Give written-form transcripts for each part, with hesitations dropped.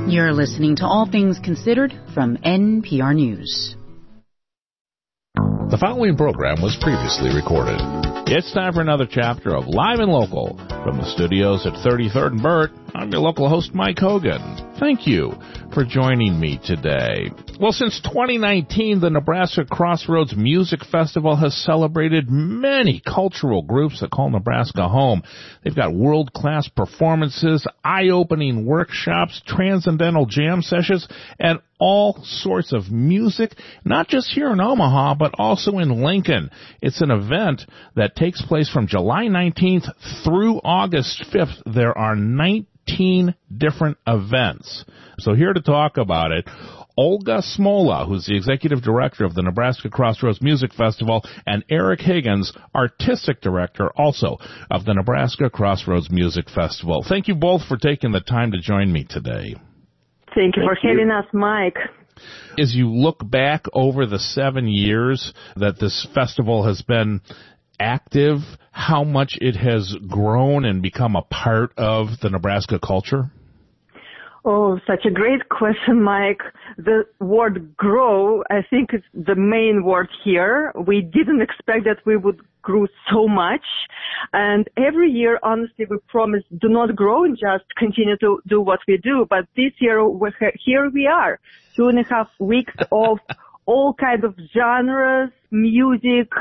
You're listening to All Things Considered from NPR News. The following program was previously recorded. It's time for another chapter of Live and Local. From the studios at 33rd and Burt, I'm your local host, Mike Hogan. Thank you for joining me today. Well, since 2019, the Nebraska Crossroads Music Festival has celebrated many cultural groups that call Nebraska home. They've got world-class performances, eye-opening workshops, transcendental jam sessions, and all sorts of music, not just here in Omaha, but also in Lincoln. It's an event that takes place from July 19th through August 5th. There are 19 different events. So here to talk about it, Olga Smola, who's the executive director of the Nebraska Crossroads Music Festival, and Eric Higgins, artistic director also of the Nebraska Crossroads Music Festival. Thank you both for taking the time to join me today. Thank you for having us, Mike. As you look back over the 7 years that this festival has been active, how much it has grown and become a part of the Nebraska culture? Oh, such a great question, Mike. The word grow, I think, is the main word here. We didn't expect that we would grow so much. And every year, honestly, we promise do not grow and just continue to do what we do. But this year, here we are, 2.5 weeks of all kinds of genres, music,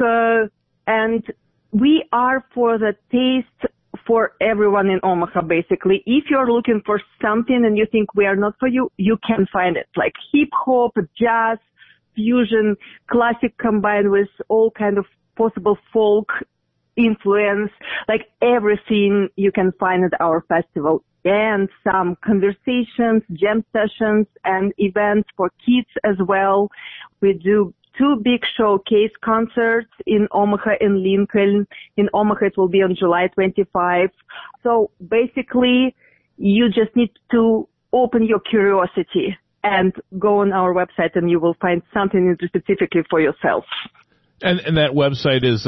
and we are for the taste for everyone in Omaha, basically. If you're looking for something and you think we are not for you, you can find it. Like hip-hop, jazz, fusion, classic combined with all kind of possible folk influence, like everything you can find at our festival. And some conversations, jam sessions, and events for kids as well. We do 2 big showcase concerts in Omaha and Lincoln. In Omaha, it will be on July 25. So basically, you just need to open your curiosity and go on our website and you will find something specifically for yourself. And that website is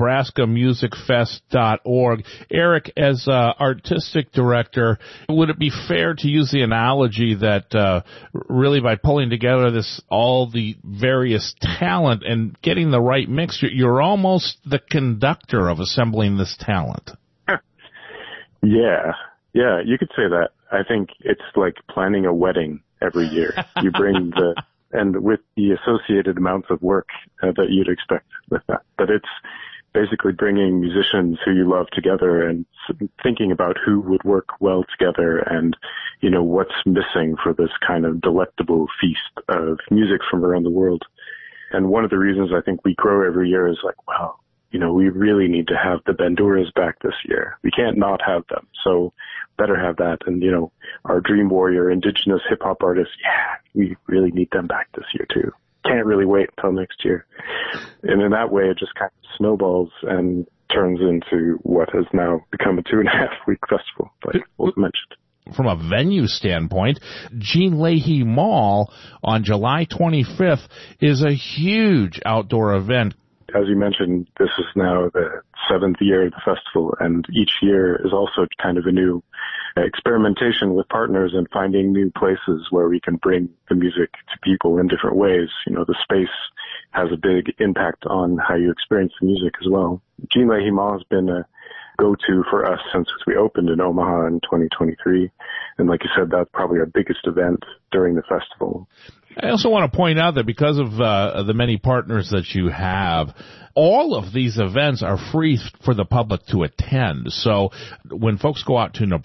nebraskamusicfest.org. Eric, as artistic director, would it be fair to use the analogy that really by pulling together all the various talent and getting the right mix, you're almost the conductor of assembling this talent? Yeah, you could say that. I think it's like planning a wedding every year. You bring and with the associated amounts of work that you'd expect with that. But it's basically bringing musicians who you love together and thinking about who would work well together and, you know, what's missing for this kind of delectable feast of music from around the world. And one of the reasons I think we grow every year is like, wow, you know, we really need to have the Banduras back this year. We can't not have them. So better have that. And, you know, our Dream Warrior, indigenous hip-hop artists, we really need them back this year, too. Can't really wait until next year. And in that way, it just kind of snowballs and turns into what has now become a 2.5-week festival, like was mentioned. From a venue standpoint, Jean Leahy Mall on July 25th is a huge outdoor event. As you mentioned, this is now the 7th year of the festival, and each year is also kind of a new experimentation with partners and finding new places where we can bring the music to people in different ways. You know, the space has a big impact on how you experience the music as well. Jean Leahy Mall has been a go-to for us since we opened in Omaha in 2023. And like you said, that's probably our biggest event during the festival. I also want to point out that because of the many partners that you have, all of these events are free for the public to attend. So when folks go out to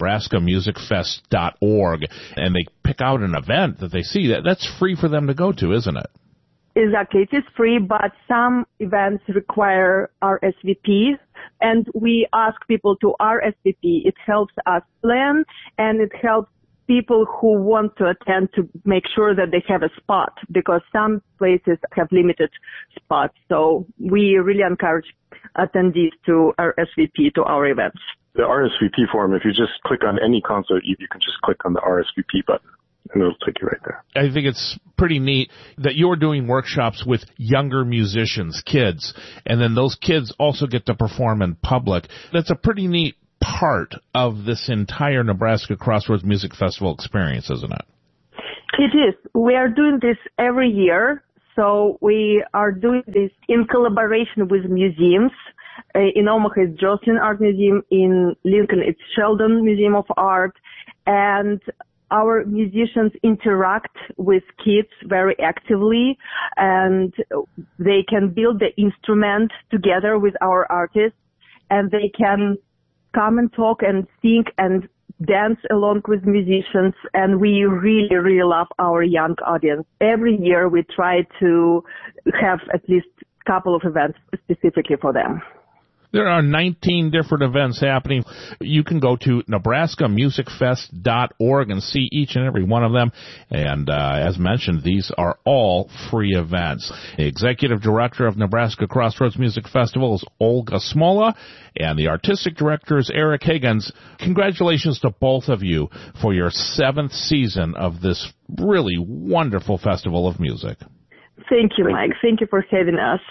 nebraskamusicfest.org and they pick out an event that they see, that's free for them to go to, isn't it? Exactly. It is free, but some events require RSVP, and we ask people to RSVP. It helps us plan, and it helps people who want to attend to make sure that they have a spot, because some places have limited spots. So we really encourage attendees to RSVP to our events. The RSVP form, if you just click on any concert, you can just click on the RSVP button, and it'll take you right there. I think it's pretty neat that you're doing workshops with younger musicians, kids, and then those kids also get to perform in public. That's a pretty neat part of this entire Nebraska Crossroads Music Festival experience, isn't it? It is. We are doing this every year. So we are doing this in collaboration with museums. In Omaha, it's Joslyn Art Museum. In Lincoln, it's Sheldon Museum of Art. And our musicians interact with kids very actively, and they can build the instrument together with our artists, and they can come and talk and sing and dance along with musicians, and we really, really love our young audience. Every year we try to have at least a couple of events specifically for them. There are 19 different events happening. You can go to nebraskamusicfest.org and see each and every one of them. And as mentioned, these are all free events. The executive director of Nebraska Crossroads Music Festival is Olga Smola, and the artistic director is Eric Higgins. Congratulations to both of you for your 7th season of this really wonderful festival of music. Thank you, Mike. Thank you for having us.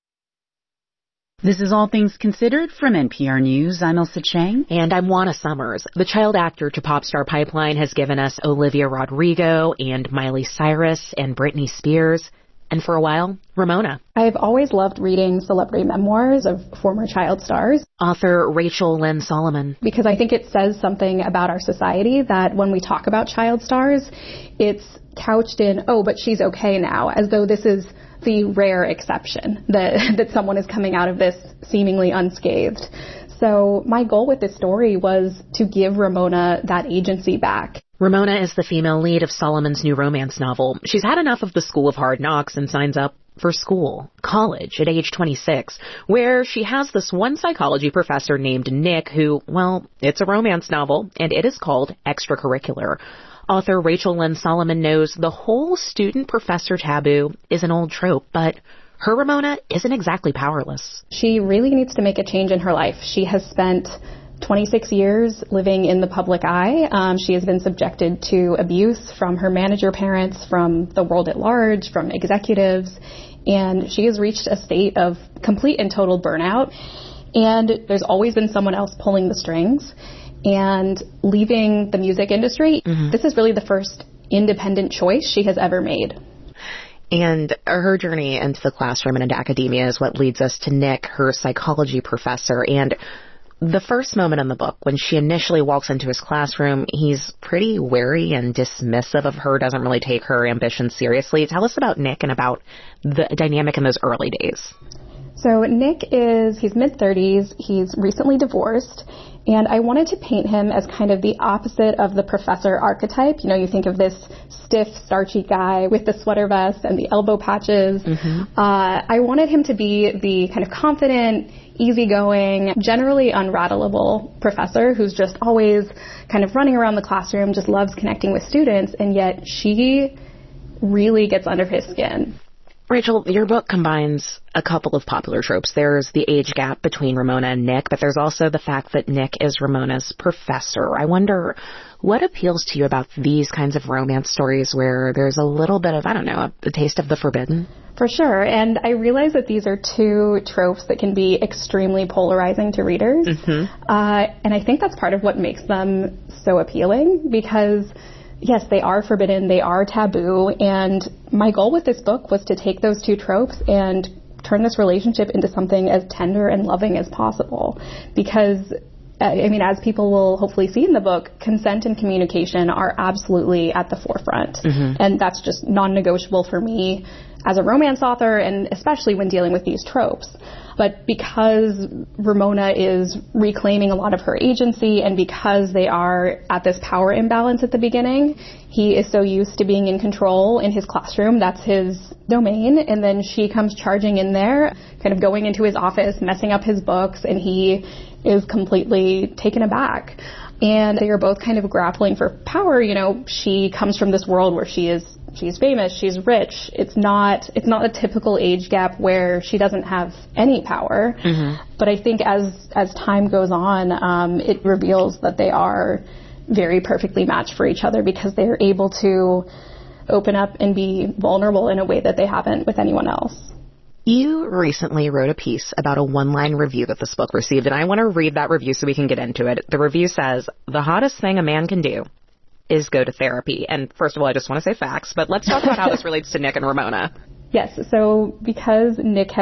This is All Things Considered from NPR News. I'm Elsa Chang. And I'm Juana Summers. The child actor to pop star pipeline has given us Olivia Rodrigo and Miley Cyrus and Britney Spears. And for a while, Ramona. I've always loved reading celebrity memoirs of former child stars. Author Rachel Lynn Solomon. Because I think it says something about our society that when we talk about child stars, it's couched in, oh, but she's okay now, as though this is the rare exception that someone is coming out of this seemingly unscathed. So my goal with this story was to give Ramona that agency back. Ramona is the female lead of Solomon's new romance novel. She's had enough of the School of Hard Knocks and signs up for college at age 26, where she has this one psychology professor named Nick who, well, it's a romance novel, and it is called Extracurricular. Author Rachel Lynn Solomon knows the whole student-professor taboo is an old trope, but her Ramona isn't exactly powerless. She really needs to make a change in her life. She has spent 26 years living in the public eye. She has been subjected to abuse from her manager parents, from the world at large, from executives, and she has reached a state of complete and total burnout. And there's always been someone else pulling the strings. And leaving the music industry, This is really the first independent choice she has ever made. And her journey into the classroom and into academia is what leads us to Nick, her psychology professor. And the first moment in the book, when she initially walks into his classroom, he's pretty wary and dismissive of her, doesn't really take her ambition seriously. Tell us about Nick and about the dynamic in those early days. So Nick he's mid-30s, he's recently divorced, and I wanted to paint him as kind of the opposite of the professor archetype. You know, you think of this stiff, starchy guy with the sweater vest and the elbow patches. I wanted him to be the kind of confident, easygoing, generally unrattleable professor who's just always kind of running around the classroom, just loves connecting with students, and yet she really gets under his skin. Rachel, your book combines a couple of popular tropes. There's the age gap between Ramona and Nick, but there's also the fact that Nick is Ramona's professor. I wonder, what appeals to you about these kinds of romance stories where there's a little bit of, a taste of the forbidden? For sure, and I realize that these are two tropes that can be extremely polarizing to readers, and I think that's part of what makes them so appealing, because yes, they are forbidden, they are taboo, and my goal with this book was to take those two tropes and turn this relationship into something as tender and loving as possible. Because, as people will hopefully see in the book, consent and communication are absolutely at the forefront. And that's just non-negotiable for me as a romance author, and especially when dealing with these tropes. But because Ramona is reclaiming a lot of her agency, and because they are at this power imbalance at the beginning, he is so used to being in control in his classroom, that's his domain, and then she comes charging in there, kind of going into his office, messing up his books, and he is completely taken aback. And they are both kind of grappling for power. You know, she comes from this world where she's famous, she's rich. It's not a typical age gap where she doesn't have any power. But I think as time goes on, it reveals that they are very perfectly matched for each other, because they are able to open up and be vulnerable in a way that they haven't with anyone else. You recently wrote a piece about a one-line review that this book received, and I want to read that review so we can get into it. The review says, "The hottest thing a man can do is go to therapy. And first of all, I just want to say facts, but let's talk about how this relates to Nick and Ramona. Yes, so because Nick